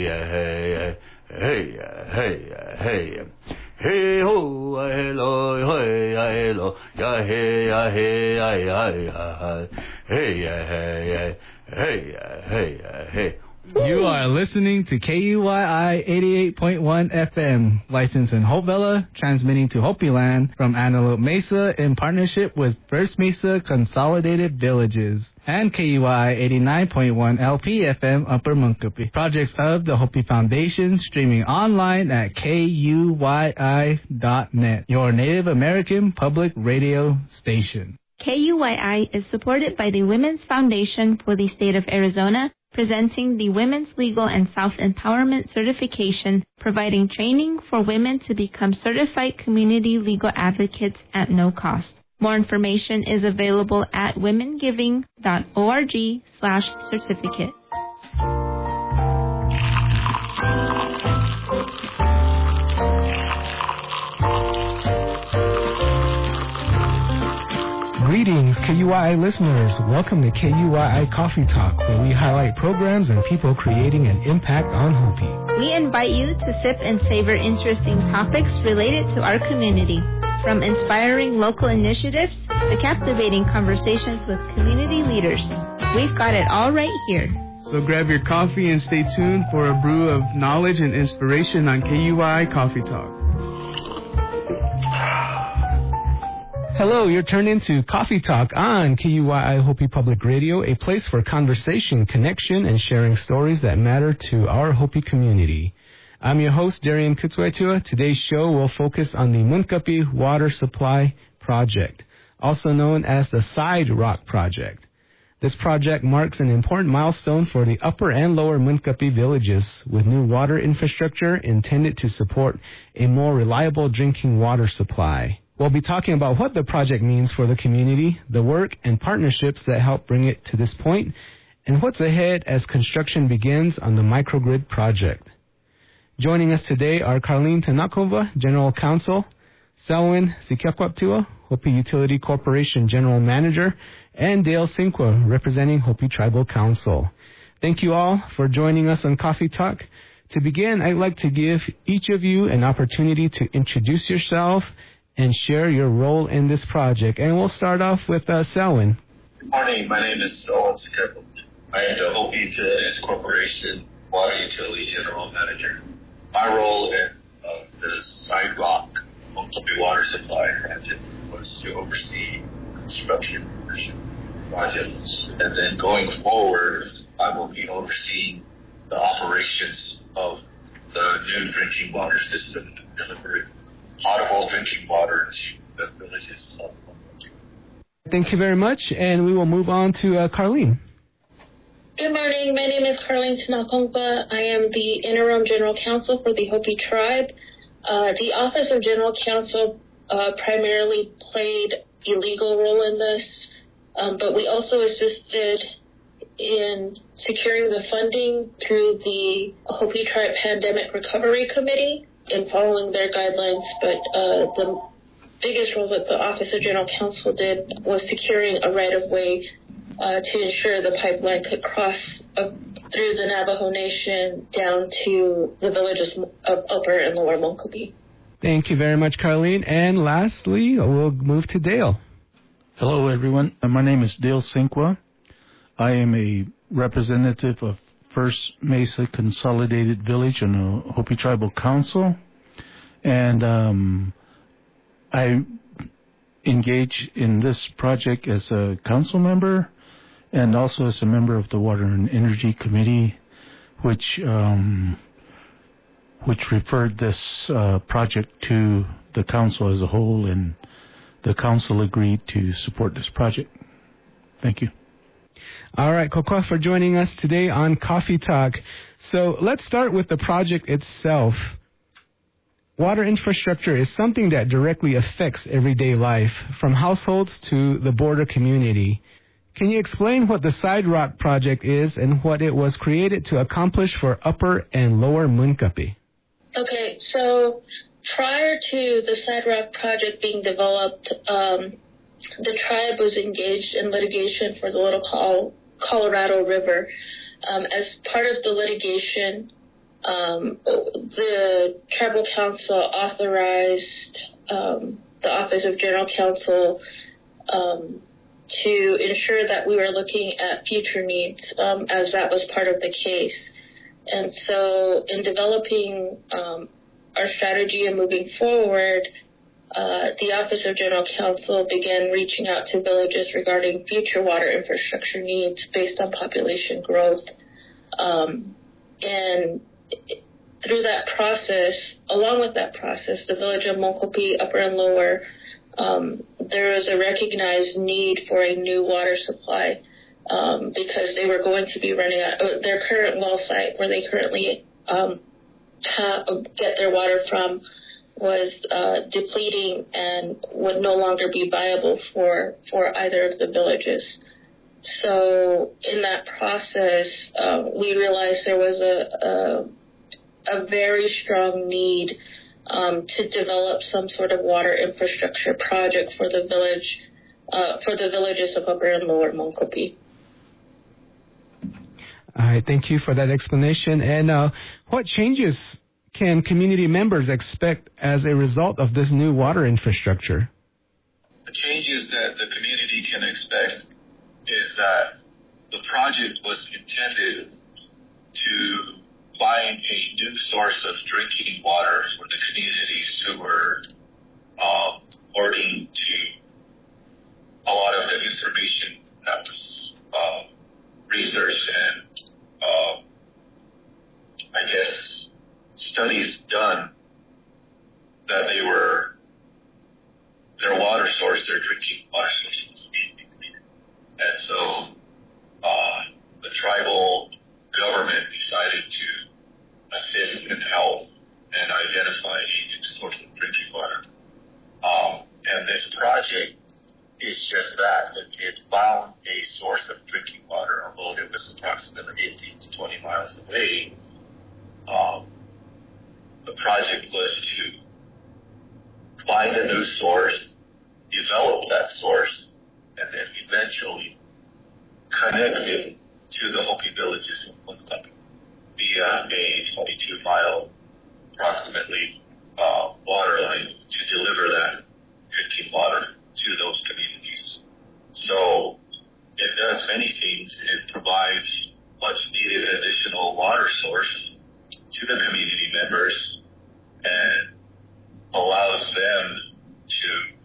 hey, hey, hey, hey. Hey ho, hey lo, hey, hey lo, ya hey, ya hey, ya ya, hey, hey, hey, hey, hey. You are listening to KUYI 88.1 FM, licensed in Hope Villa, transmitting to Hopi Land from Antelope Mesa in partnership with First Mesa Consolidated Villages, and KUYI 89.1 LP FM Upper Munkapi. Projects of the Hopi Foundation, streaming online at KUYI.net, your Native American public radio station. KUYI is supported by the Women's Foundation for the State of Arizona, presenting the Women's Legal and Self-Empowerment Certification, providing training for women to become certified community legal advocates at no cost. More information is available at womengiving.org/certificate. Greetings, KUYI listeners. Welcome to KUYI Coffee Talk, where we highlight programs and people creating an impact on Hopi. We invite you to sip and savor interesting topics related to our community, from inspiring local initiatives to captivating conversations with community leaders. We've got it all right here. So grab your coffee and stay tuned for a brew of knowledge and inspiration on KUYI Coffee Talk. Hello, you're turned into Coffee Talk on KUYI Hopi Public Radio, a place for conversation, connection, and sharing stories that matter to our Hopi community. I'm your host, Darian Kutswaitua. Today's show will focus on the Munkapi Water Supply Project, also known as the Side Rock Project. This project marks an important milestone for the upper and lower Munkapi villages, with new water infrastructure intended to support a more reliable drinking water supply. We'll be talking about what the project means for the community, the work and partnerships that help bring it to this point, and what's ahead as construction begins on the microgrid project. Joining us today are Carlene Tanakova, General Counsel, Selwyn Sikiakwaptua, Hopi Utility Corporation General Manager, and Dale Sinqua, representing Hopi Tribal Council. Thank you all for joining us on Coffee Talk. To begin, I'd like to give each of you an opportunity to introduce yourself and share your role in this project. And we'll start off with Selwyn. Good morning. My name is Selwyn Sikiakwaptua. I am the Hopi Utilities Corporation Water Utility General Manager. My role in the Side Rock Munkapi Water Supply Project was to oversee construction projects. And then going forward, I will be overseeing the operations of the new drinking water system, delivering potable drinking water to the villages of Munkapi. Thank you very much, and we will move on to Carlene. Good morning. My name is Carlene Tanakongpa. I am the Interim General Counsel for the Hopi Tribe. The Office of General Counsel primarily played a legal role in this, but we also assisted in securing the funding through the Hopi Tribe Pandemic Recovery Committee in following their guidelines. But the biggest role that the Office of General Counsel did was securing a right-of-way to ensure the pipeline could cross through the Navajo Nation down to the villages of Upper and Lower Munkapi. Thank you very much, Carlene. And lastly, we'll move to Dale. Hello, everyone. My name is Dale Sinqua. I am a representative of First Mesa Consolidated Village and the Hopi Tribal Council. And I engage in this project as a council member and also as a member of the Water and Energy Committee, which referred this project to the council as a whole, and the council agreed to support this project. Thank you. All right, Kokoa, for joining us today on Coffee Talk. So let's start with the project itself. Water infrastructure is something that directly affects everyday life, from households to the border community. Can you explain what the Side Rock Project is and what it was created to accomplish for Upper and Lower Munkapi? Okay, so prior to the Side Rock Project being developed, the tribe was engaged in litigation for the Little Colorado River. As part of the litigation, The Tribal Council authorized the Office of General Counsel to ensure that we were looking at future needs, as that was part of the case. And so in developing our strategy and moving forward, the Office of General Counsel began reaching out to villages regarding future water infrastructure needs based on population growth. And through that process, along with that process, the village of Mokopi, Upper and Lower, there was a recognized need for a new water supply because they were going to be running out their current well site where they currently get their water from was depleting and would no longer be viable for either of the villages. So in that process, we realized there was a very strong need to develop some sort of water infrastructure project for the village, for the villages of Upper and Lower Mokopi. All right, thank you for that explanation. And what changes can community members expect as a result of this new water infrastructure? The changes that the community can expect is that the project was intended to find a new source of drinking water for the communities who were according to a lot of the information that was researched and I guess studies done that they were their water source, their drinking water source was being depleted. And so the tribal government decided to assist and help and identify a new source of drinking water. And this project is just that. It found a source of drinking water, although it was approximately 18 to 20 miles away. The project was to find a new source, develop that source, and then eventually connect it to the Hopi villages in Mokopi via a 22-mile approximately water line to deliver that drinking water to those communities. So it does many things. It provides much needed additional water source to the community members and allows them to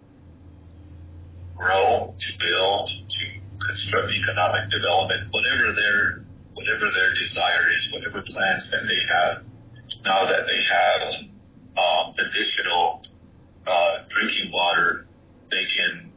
grow, to build, to construct economic development, whatever their desire is, whatever plans that they have. Now that they have additional drinking water, they can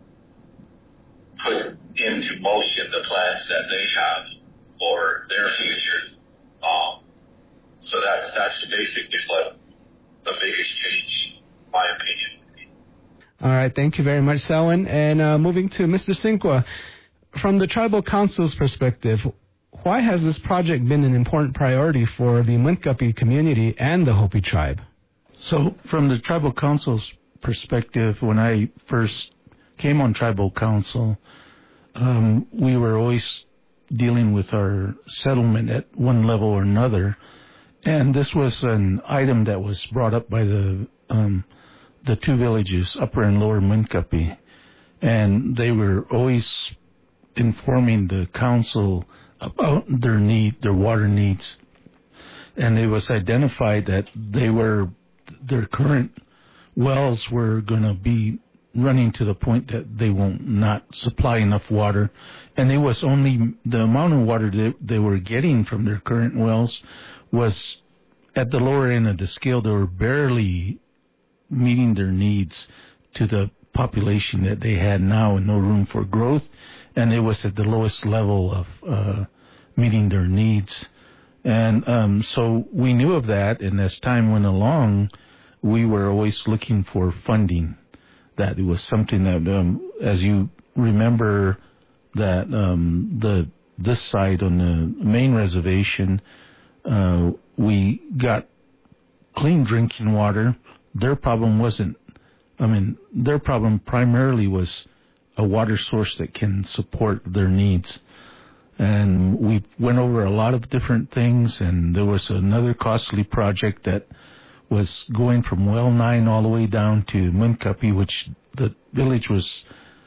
put into motion the plans that they have for their future. So that's basically what the biggest change, in my opinion, would be. All right, thank you very much, Selwyn. And moving to Mr. Sinqua, from the Tribal Council's perspective, why has this project been an important priority for the Mokopi community and the Hopi tribe? So from the Tribal Council's perspective, when I first came on Tribal Council, we were always dealing with our settlement at one level or another. And this was an item that was brought up by the two villages, Upper and Lower Mokopi. And they were always informing the council about their water needs. And it was identified that their current wells were going to be running to the point that they will not supply enough water. And it was only the amount of water they were getting from their current wells was at the lower end of the scale. They were barely meeting their needs to the population that they had now and no room for growth. And it was at the lowest level of meeting their needs. And so we knew of that, and as time went along, we were always looking for funding. That it was something that, as you remember, that this side on the main reservation, we got clean drinking water. Their problem their problem primarily was a water source that can support their needs. And we went over a lot of different things, and there was another costly project that was going from Well 9 all the way down to Munkapi, which the village was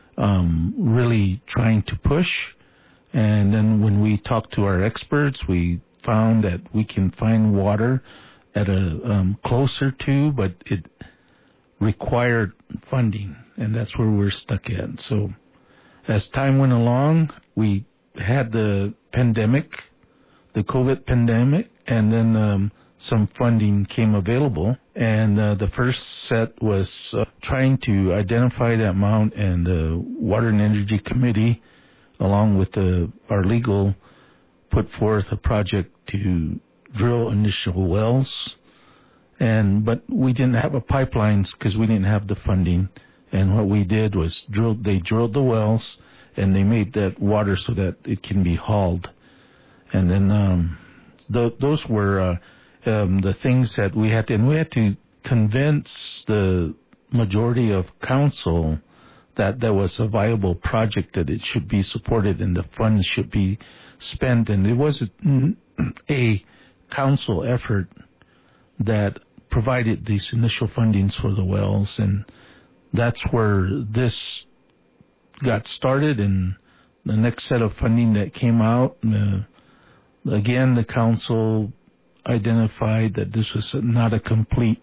really trying to push. And then when we talked to our experts, we found that we can find water at a closer to, but it required funding, and that's where we're stuck at. So as time went along, we had the pandemic, the COVID pandemic, and then some funding came available. And the first set was trying to identify that amount, and the Water and Energy Committee, along with our legal, put forth a project to drill initial wells. But we didn't have a pipelines because we didn't have the funding. And what we did was they drilled the wells, and they made that water so that it can be hauled. And then those were the things that we had to, and we had to convince the majority of council that there was a viable project, that it should be supported and the funds should be spent. And it was a council effort that provided these initial fundings for the wells, and that's where this got started. And the next set of funding that came out, again, the council identified that this was not a complete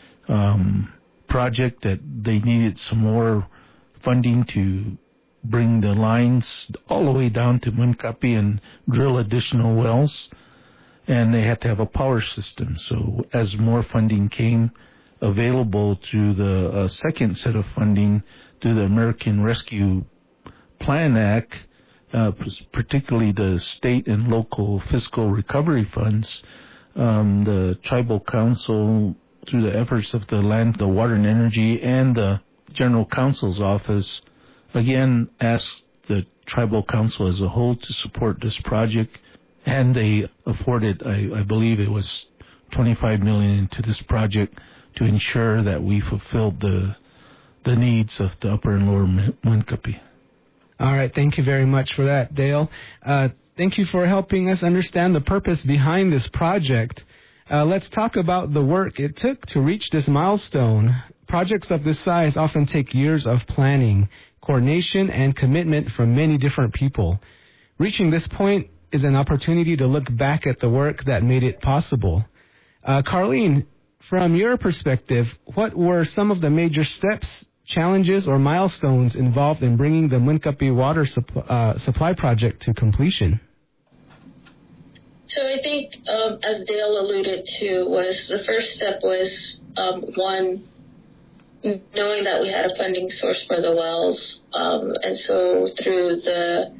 project, that they needed some more funding to bring the lines all the way down to Munkapi and drill additional wells, and they had to have a power system. So as more funding came available through the second set of funding through the American Rescue Plan Act, particularly the state and local fiscal recovery funds, the tribal council, through the efforts of the Water and Energy, and the General Counsel's office, again asked the tribal council as a whole to support this project, and they afforded, I believe it was $25 million to this project to ensure that we fulfilled the needs of the Upper and Lower Munkapi. All right, thank you very much for that, Dale. Thank you for helping us understand the purpose behind this project. Let's talk about the work it took to reach this milestone. Projects of this size often take years of planning, coordination, and commitment from many different people. Reaching this point is an opportunity to look back at the work that made it possible. Carlene, from your perspective, what were some of the major steps, challenges, or milestones involved in bringing the Munkapi water supply project to completion? So I think, as Dale alluded to, was the first step was, one, knowing that we had a funding source for the wells. And so through the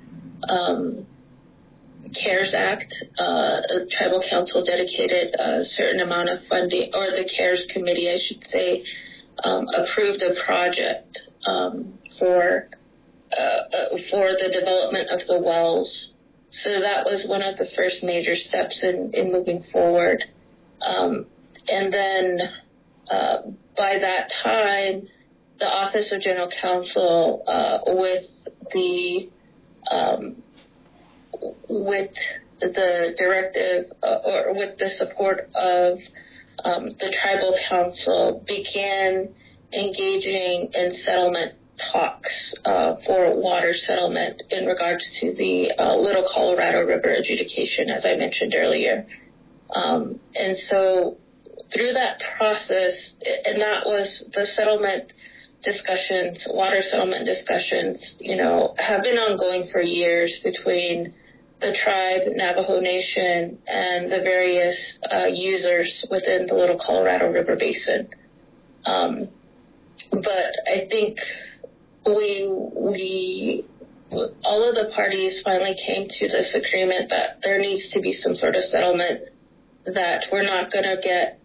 CARES Act, Tribal Council dedicated a certain amount of funding, or the CARES Committee, I should say, approved a project for the development of the wells. So that was one of the first major steps in moving forward. And then by that time, the Office of General Counsel, with the directive or with the support of the Tribal Council, began engaging in settlement talks for water settlement in regards to the Little Colorado River adjudication, as I mentioned earlier. And so through that process, and that was the settlement discussions, water settlement discussions, have been ongoing for years between the tribe, Navajo Nation, and the various users within the Little Colorado River Basin. But I think we all of the parties finally came to this agreement that there needs to be some sort of settlement, that we're not going to get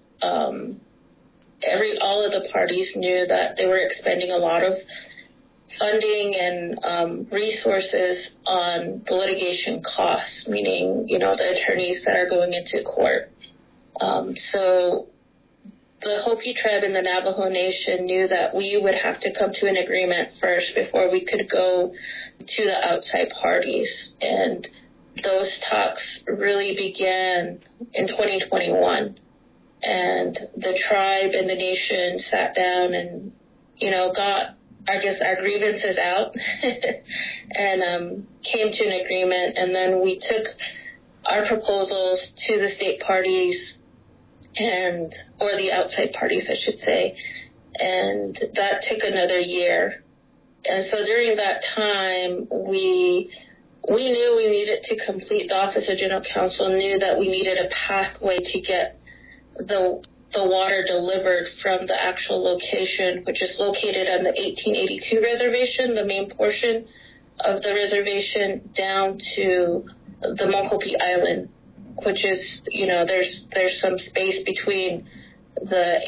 all of the parties knew that they were expending a lot of funding and resources on the litigation costs, meaning, the attorneys that are going into court. So the Hopi tribe and the Navajo Nation knew that we would have to come to an agreement first before we could go to the outside parties. And those talks really began in 2021. And the tribe and the nation sat down and, got, our grievances out and came to an agreement. And then we took our proposals to the state parties or the outside parties, I should say. And that took another year. And so during that time, we knew we needed to complete, the Office of General Counsel knew that we needed a pathway to get the water delivered from the actual location, which is located on the 1882 reservation, the main portion of the reservation, down to the Mokopi Island, which is, there's some space between the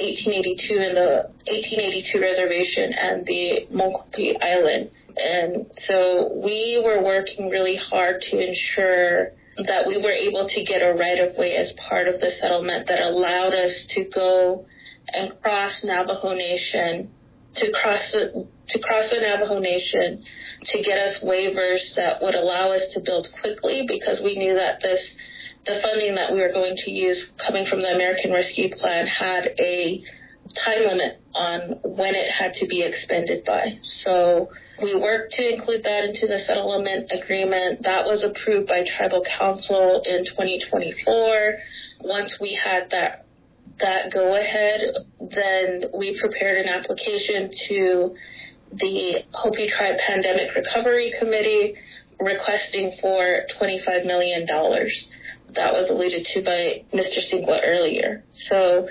1882 reservation and the Mokopi Island. And so we were working really hard to ensure that we were able to get a right-of-way as part of the settlement that allowed us to go and cross Navajo Nation, to cross the Navajo Nation, to get us waivers that would allow us to build quickly, because we knew that the funding that we were going to use coming from the American Rescue Plan had a time limit on when it had to be expended by. So we worked to include that into the settlement agreement. That was approved by Tribal Council in 2024. Once we had that go-ahead, then we prepared an application to the Hopi Tribe Pandemic Recovery Committee requesting for $25 million. That was alluded to by Mr. Singwa earlier. So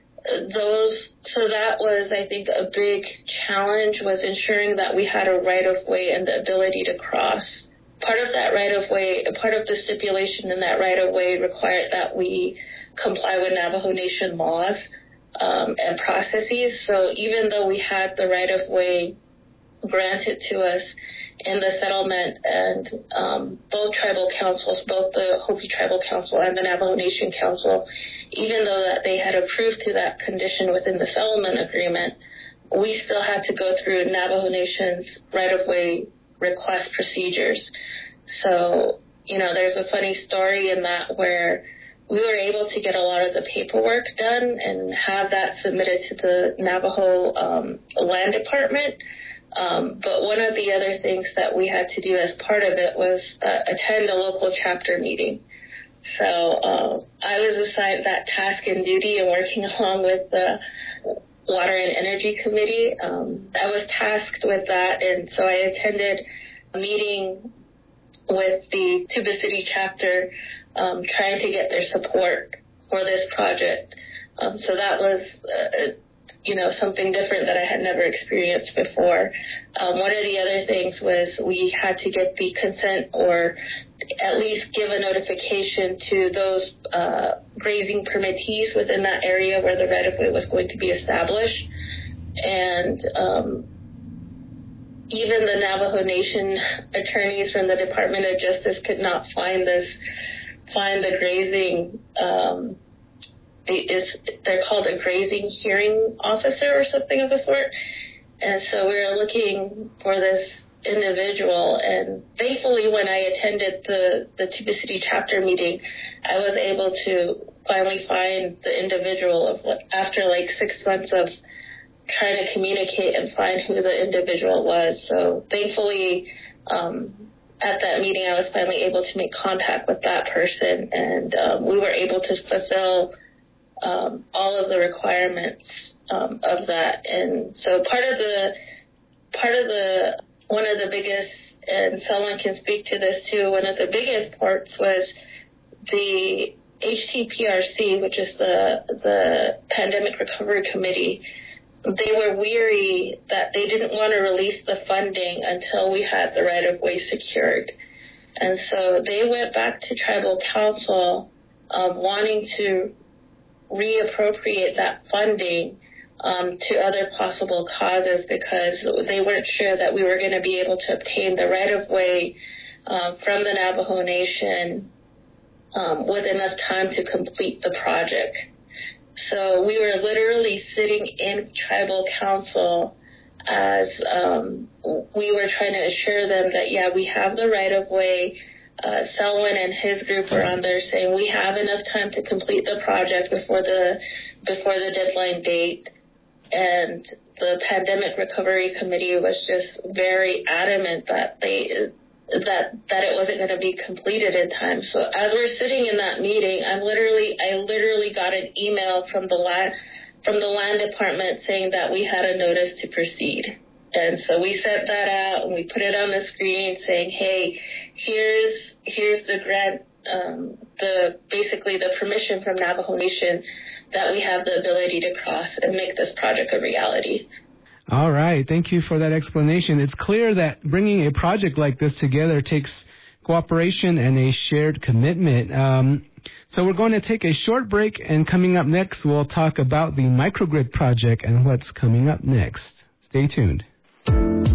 that was, I think, a big challenge, was ensuring that we had a right-of-way and the ability to cross. Part of that right-of-way, part of the stipulation in that right-of-way required that we comply with Navajo Nation laws and processes. So even though we had the right-of-way granted to us in the settlement, and both tribal councils, both the Hopi Tribal Council and the Navajo Nation Council, even though that they had approved to that condition within the settlement agreement, we still had to go through Navajo Nation's right-of-way request procedures. So, there's a funny story in that where we were able to get a lot of the paperwork done and have that submitted to the Navajo Land Department. But one of the other things that we had to do as part of it was attend a local chapter meeting. So I was assigned that task and duty and working along with the Water and Energy Committee. I was tasked with that, and so I attended a meeting with the Tuba City chapter trying to get their support for this project. So that was something different that I had never experienced before. One of the other things was we had to get the consent, or at least give a notification to those grazing permittees within that area where the right-of-way was going to be established. And even the Navajo Nation attorneys from the Department of Justice could not find the grazing they're called a grazing hearing officer or something of the sort. And so we were looking for this individual, and thankfully when I attended the Tuba City chapter meeting, I was able to finally find the individual after 6 months of trying to communicate and find who the individual was. So thankfully at that meeting I was finally able to make contact with that person, and we were able to fulfill all of the requirements of that. And so one of the biggest, and someone can speak to this too, one of the biggest parts was the HTPRC, which is the Pandemic Recovery Committee. They were weary that they didn't want to release the funding until we had the right-of-way secured. And so they went back to Tribal Council wanting to reappropriate that funding to other possible causes, because they weren't sure that we were going to be able to obtain the right-of-way from the Navajo Nation with enough time to complete the project. So we were literally sitting in Tribal Council as we were trying to assure them that, yeah, we have the right-of-way, Selwyn and his group were on there saying we have enough time to complete the project before the deadline date, and the Pandemic Recovery Committee was just very adamant that it wasn't going to be completed in time. So as we're sitting in that meeting, I literally got an email from the land department saying that we had a notice to proceed. And so we sent that out and we put it on the screen saying, hey, here's the grant, basically the permission from Navajo Nation that we have the ability to cross and make this project a reality. All right. Thank you for that explanation. It's clear that bringing a project like this together takes cooperation and a shared commitment. So we're going to take a short break, and coming up next, we'll talk about the microgrid project and what's coming up next. Stay tuned.